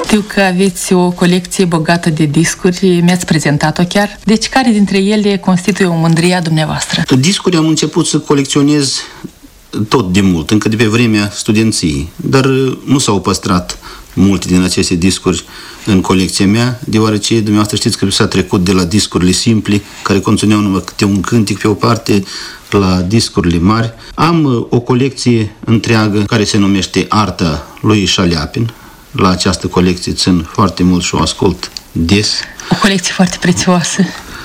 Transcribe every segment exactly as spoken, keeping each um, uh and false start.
Știu că aveți o colecție bogată de discuri, mi-ați prezentat-o chiar. Deci care dintre ele constituie o mândrie a dumneavoastră? Discuri am început să colecționez tot de mult, încă de pe vremea studenției, dar nu s-au păstrat multe din aceste discuri în colecția mea, deoarece dumneavoastră știți că s-a trecut de la discurile simple, care conțineau numai câte un cântic pe o parte, la discurile mari. Am o colecție întreagă care se numește Arta lui Șaliapin. La această colecție țin foarte mult și o ascult des. O colecție foarte prețioasă.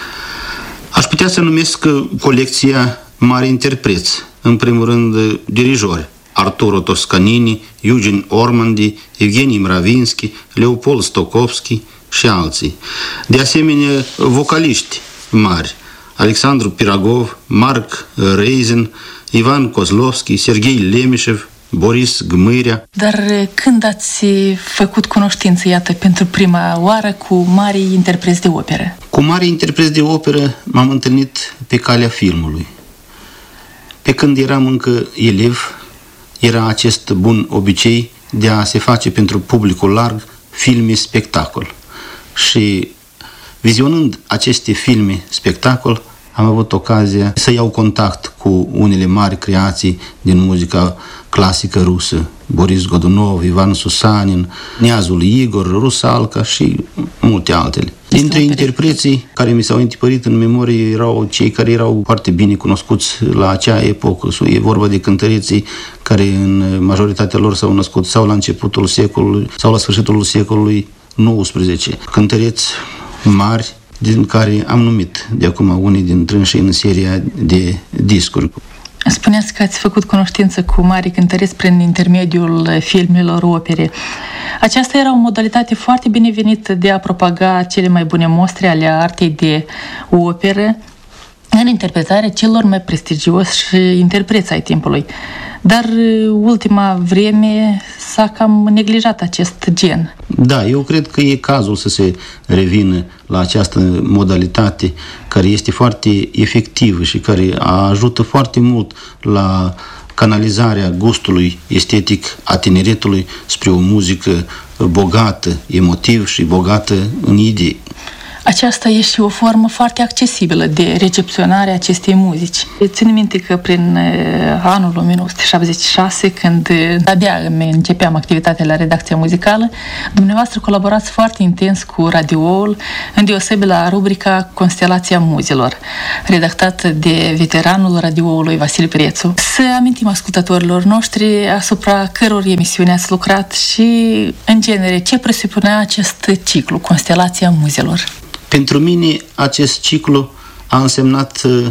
Aș putea să numesc colecția Mari interpreți. În primul rând, dirijori. Arturo Toscanini, Eugen Ormandy, Evgeni Mravinsky, Leopold Stokowski și alții. De asemenea, vocaliști mari. Alexandru Piragov, Marc Reizin, Ivan Kozlovski, Serghei Lemișev, Boris Gmâirea. Dar când ați făcut cunoștință, iată, pentru prima oară cu mari interpreți de operă? Cu mari interpreți de operă m-am întâlnit pe calea filmului. Pe când eram încă elev, era acest bun obicei de a se face pentru publicul larg filme spectacol. Și vizionând aceste filme spectacol, am avut ocazia să iau contact cu unele mari creații din muzica clasică rusă. Boris Godunov, Ivan Susanin, Neazul Igor, Rusalka și multe altele. Dintre interpreții care mi s-au întipărit în memorie erau cei care erau foarte bine cunoscuți la acea epocă. E vorba de cântăreții care în majoritatea lor s-au născut sau la începutul secolului sau la sfârșitul secolului nouăsprezece. Cântăreți mari, din care am numit de acum unii din trânsii în seria de discuri. Spuneați că ați făcut cunoștință cu mari cântăreți prin intermediul filmelor, opere. Aceasta era o modalitate foarte binevenită de a propaga cele mai bune mostre ale artei de operă în interpretarea celor mai prestigioși interpreți ai timpului. Dar ultima vreme s-a cam neglijat acest gen. Da, eu cred că e cazul să se revină la această modalitate care este foarte efectivă și care ajută foarte mult la canalizarea gustului estetic a tineretului spre o muzică bogată, emotiv și bogată în idei. Aceasta e și o formă foarte accesibilă de recepționare a acestei muzici. Țin minte că prin anul o mie nouă sute șaptezeci și șase, când abia începeam activitatea la redacția muzicală, dumneavoastră colaborați foarte intens cu radioul, îndeosebi la rubrica Constelația Muzilor, redactată de veteranul radioului Vasile Prețu. Să amintim ascultătorilor noștri asupra căror emisiuni ați lucrat și, în genere, ce presupunea acest ciclu, Constelația Muzilor. Pentru mine, acest ciclu a însemnat uh,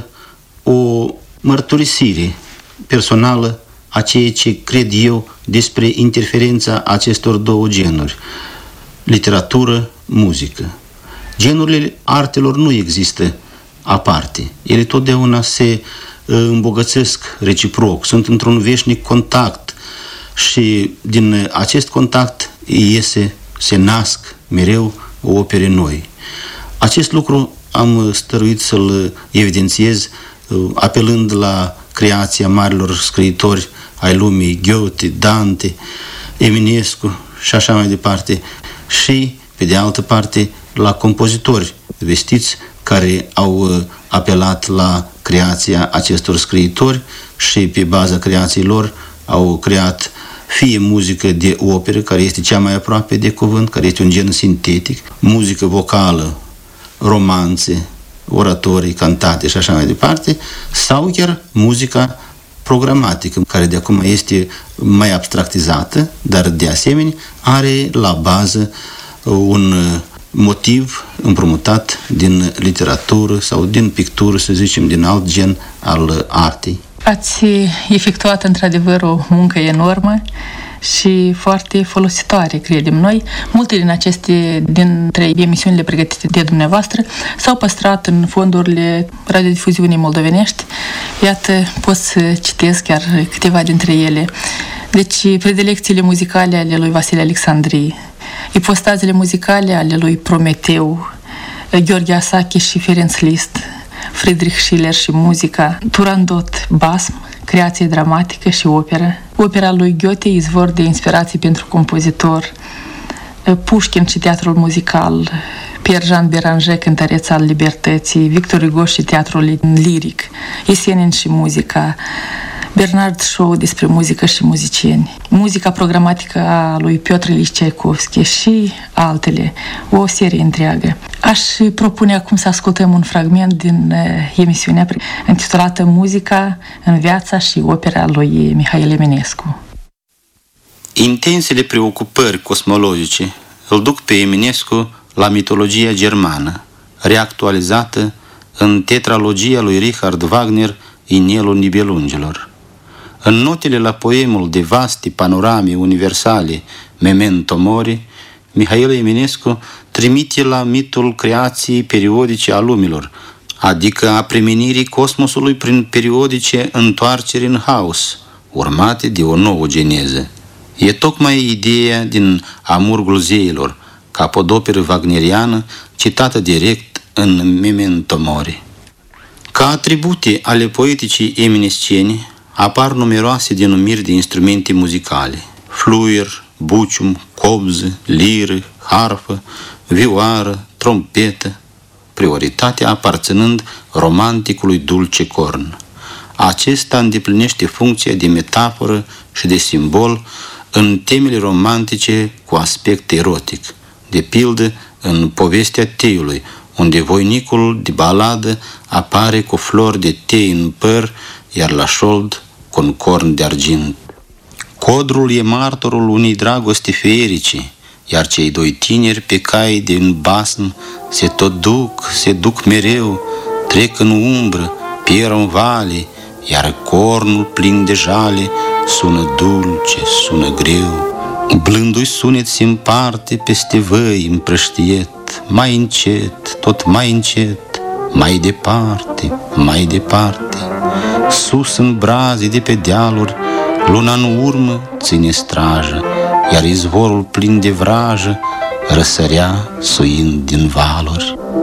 o mărturisire personală a ceea ce cred eu despre interferența acestor două genuri, literatură, muzică. Genurile artelor nu există aparte. Ele totdeauna se uh, îmbogățesc reciproc, sunt într-un veșnic contact și din acest contact iese, se nasc mereu opere noi. Acest lucru am stăruit să-l evidențiez apelând la creația marilor scriitori ai lumii, Goethe, Dante, Eminescu și așa mai departe. Și, pe de altă parte, la compozitori vestiți care au apelat la creația acestor scriitori și pe baza creației lor au creat fie muzică de operă, care este cea mai aproape de cuvânt, care este un gen sintetic, muzică vocală, romanțe, oratorii, cantate și așa mai departe, sau chiar muzica programatică, care de acum este mai abstractizată, dar de asemenea are la bază un motiv împrumutat din literatură sau din pictură, să zicem, din alt gen al artei. Ați efectuat într-adevăr o muncă enormă și foarte folositoare, credem noi. Multe din aceste, dintre emisiunile pregătite de dumneavoastră, s-au păstrat în fondurile radiodifuziunii moldovenești. Iată, pot să citesc chiar câteva dintre ele. Deci, predilecțiile muzicale ale lui Vasile Alexandrii, ipostazele muzicale ale lui Prometeu, Gheorghe Asache și Ferenc Liszt, Friedrich Schiller și muzica, Turandot, basm, creație dramatică și operă, opera lui Goethe, izvor de inspirație pentru compozitor, Pușkin și teatrul muzical, Pierre-Jean Béranger, cântăreț al libertății, Victor Hugo și teatrul liric, Yesenin și muzica, Bernard Shaw despre muzică și muzicieni, muzica programatică a lui Piotr Ilich Tchaikovsky și altele, o serie întreagă. Aș propune acum să ascultăm un fragment din emisiunea intitulată Muzica în viața și opera lui Mihail Eminescu. Intensele preocupări cosmologice îl duc pe Eminescu la mitologia germană, reactualizată în tetralogia lui Richard Wagner, Inelul Nibelungelor. În notele la poemul de vaste panorame universale Memento Mori, Mihail Eminescu trimite la mitul creației periodice a lumilor, adică a premenirii cosmosului prin periodice întoarceri în haos, urmate de o nouă geneză. E tocmai ideea din Amurgul zeilor, capodoperă wagneriană citată direct în Memento Mori. Ca atribute ale poeticii eminescene apar numeroase denumiri de instrumente muzicale: fluier, bucium, cobză, liră, harfă, vioară, trompetă, prioritatea aparținând romanticului dulce corn. Acesta îndeplinește funcția de metaforă și de simbol în temele romantice cu aspect erotic, de pildă în Povestea Teiului, unde voinicul de baladă apare cu flori de tei în păr, iar la șold cu un corn de argint. Codrul e martorul unei dragosti feerice, iar cei doi tineri pe cai din basm se tot duc, se duc mereu, trec în umbră, pierd în vale, iar cornul plin de jale sună dulce, sună greu. Blândui sunet se împarte peste văi împrăștiet, mai încet, tot mai încet, mai departe, mai departe. Sus în braze de pe dealuri, luna în urmă ține strajă, iar izvorul plin de vrajă răsărea suind din valuri.